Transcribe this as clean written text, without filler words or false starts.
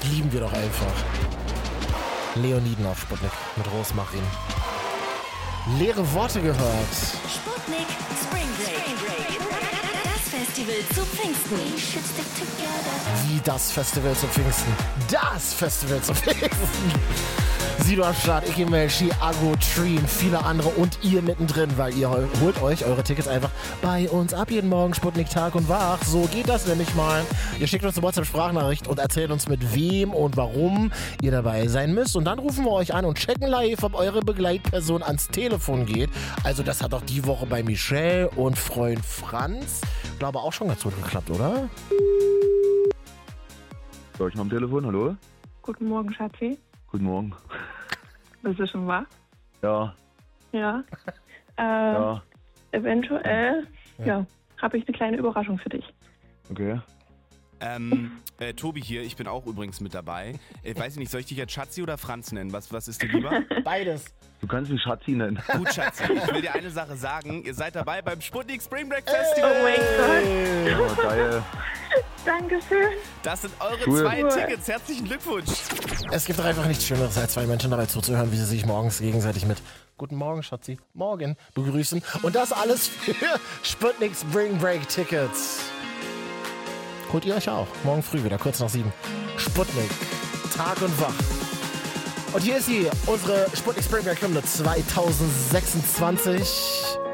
lieben wir doch einfach. Leoniden auf Sputnik mit Rosmarin. Leere Worte gehört. Sputnik Spring Break. Das Festival zu Pfingsten. Wie das Festival zu Pfingsten? Das Festival zu Pfingsten. Sido am Start, Icky Melchi, Agro, Dream, viele andere und ihr mittendrin, weil ihr holt euch eure Tickets einfach bei uns ab jeden Morgen, Sputnik Tag und Wach. So geht das nämlich mal. Ihr schickt uns eine WhatsApp-Sprachnachricht und erzählt uns, mit wem und warum ihr dabei sein müsst. Und dann rufen wir euch an und checken live, ob eure Begleitperson ans Telefon geht. Also das hat auch die Woche bei Michelle und Freund Franz, glaube auch schon ganz gut geklappt, oder? So, ich noch am Telefon, hallo? Guten Morgen, Schatzi. Guten Morgen. Bist du schon wach? Ja, Ja. ja, Eventuell, habe ich eine kleine Überraschung für dich. okay. Tobi hier, ich bin auch übrigens mit dabei. Weiß ich nicht, soll ich dich jetzt Schatzi oder Franz nennen? Was ist dir lieber? Beides. Du kannst mich Schatzi nennen. Gut, Schatzi, ich will dir eine Sache sagen. Ihr seid dabei beim Sputnik Spring Break Festival. Oh mein Gott. Ja, geil. Dankeschön. Das sind eure Cool. 2 Tickets. Herzlichen Glückwunsch. Es gibt doch einfach nichts Schöneres, als zwei Menschen dabei zuzuhören, wie sie sich morgens gegenseitig mit Guten Morgen, Schatzi, morgen begrüßen. Und das alles für Sputnik Spring Break Tickets. Holt ihr euch auch. Morgen früh wieder, kurz nach 7. Sputnik, Tag und Wach. Und hier ist sie, unsere Sputnik Spring Break Hymne 2026.